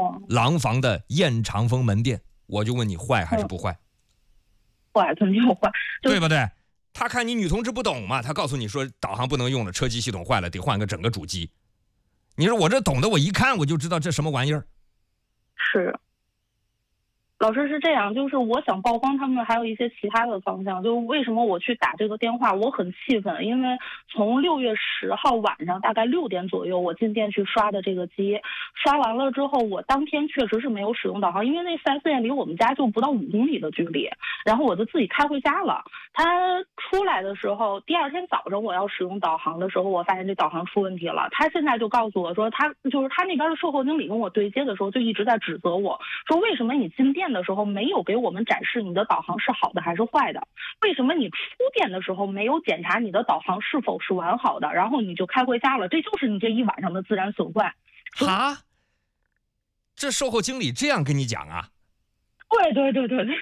廊坊的燕长风门店，我就问你坏还是不坏？ 坏，肯定坏， 对不对？他看你女同志不懂嘛，他告诉你说导航不能用了，车机系统坏了，得换个整个主机。你说我这懂的，我一看我就知道这什么玩意儿。 是。老师是这样，就是我想曝光他们还有一些其他的方向。就为什么我去打这个电话，我很气愤，因为从6月10号晚上大概6点左右，我进店去刷的这个机，刷完了之后，我当天确实是没有使用导航，因为那 4S 店离我们家就不到5公里的距离，然后我就自己开回家了。他出来的时候，第二天早上我要使用导航的时候，我发现这导航出问题了。他现在就告诉我说，他那边的售后经理跟我对接的时候，就一直在指责我说，为什么你进店的时候没有给我们展示你的导航是好的还是坏的？为什么你出店的时候没有检查你的导航是否是完好的？然后你就开回家了，这就是你这一晚上的自然损坏。 哈，这售后经理这样跟你讲啊？ 对，